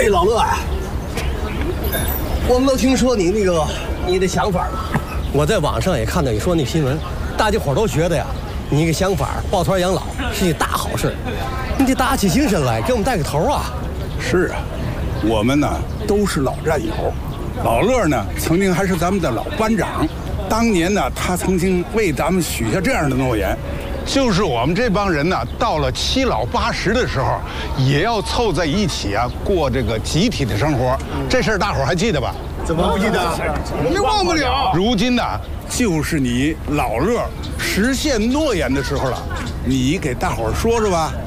老乐啊，我们都听说你的想法了。我在网上也看到你说那新闻，大家伙都觉得呀，你个想法抱团养老是一大好事，你得打起精神来，给我们带个头啊！ 是啊，我们呢都是老战友，老乐呢曾经还是咱们的老班长，当年呢他曾经为咱们许下这样的诺言。就是我们这帮人呢，到了七老八十的时候，也要凑在一起啊，过这个集体的生活。这事儿大伙儿还记得吧？ 怎么不记得？我们忘不了。 如今呢，就是你老乐实现诺言的时候了，你给大伙儿说说吧。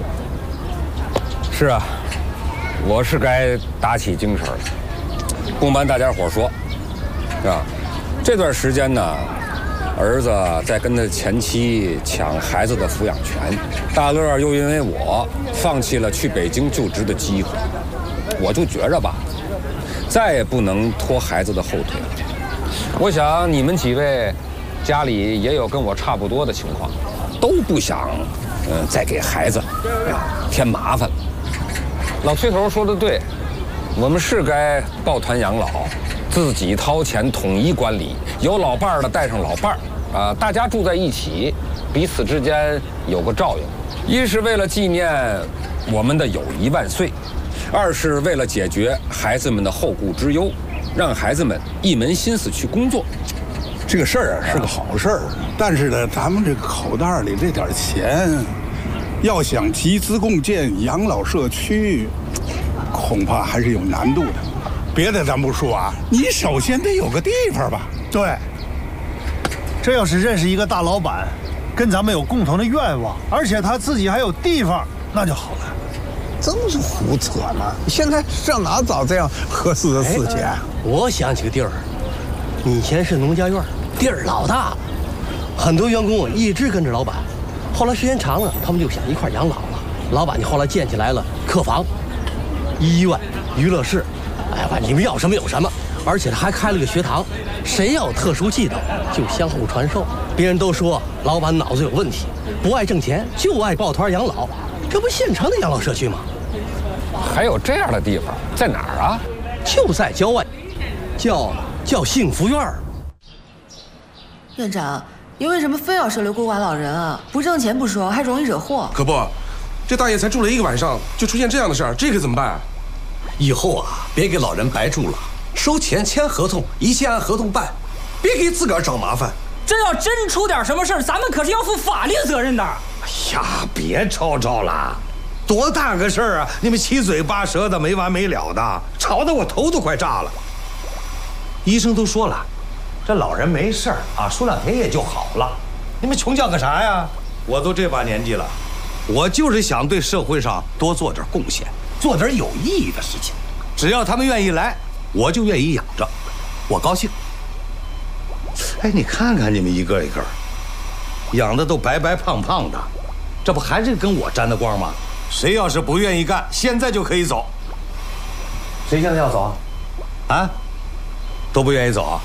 是啊，我是该打起精神了。不瞒大家伙说，啊，这段时间呢。儿子在跟他前妻抢孩子的抚养权，大乐又因为我放弃了去北京就职的机会，我就觉着吧，再也不能拖孩子的后腿了。我想你们几位家里也有跟我差不多的情况，都不想再给孩子添麻烦了。老崔头说的对，我们是该抱团养老，自己掏钱统一管理，有老伴儿的带上老伴儿，大家住在一起，彼此之间有个照应。一是为了纪念我们的友谊万岁，二是为了解决孩子们的后顾之忧，让孩子们一门心思去工作。 这个事儿啊是个好事儿，但是呢，咱们这个口袋里这点钱，要想集资共建养老社区，恐怕还是有难度的。别的咱不说啊，你首先得有个地方吧？ 对，这要是认识一个大老板，跟咱们有共同的愿望，而且他自己还有地方，那就好了。 真是胡扯嘛！现在上哪找这样合适的事情？ 我想起个地儿，以前是农家院，地儿老大了，很多员工一直跟着老板，后来时间长了，他们就想一块养老了。老板就后来建起来了客房、医院、娱乐室。反正你们要什么有什么，而且他还开了个学堂，谁要有特殊技能就相互传授。别人都说老板脑子有问题，不爱挣钱，就爱抱团养老，这不现成的养老社区吗？ 还有这样的地方，在哪儿啊？ 就在郊外，叫幸福院。 院长，您为什么非要收留孤寡老人啊？不挣钱不说，还容易惹祸。 可不，这大爷才住了1个晚上，就出现这样的事儿，这可怎么办啊？ 以后啊，别给老人白住了，收钱签合同，一切按合同办，别给自个儿找麻烦。 这要真出点什么事儿，咱们可是要负法律责任的。 哎呀，别吵吵了，多大个事儿啊！你们七嘴八舌的没完没了的，吵得我头都快炸了。医生都说了，这老人没事儿啊，说2天也就好了。你们穷叫个啥呀？我都这把年纪了，我就是想对社会上多做点贡献。做点有意义的事情，只要他们愿意来，我就愿意养着，我高兴。哎，你看看你们一个一个，养的都白白胖胖的，这不还是跟我沾的光吗？谁要是不愿意干，现在就可以走。谁现在要走啊？啊？都不愿意走啊？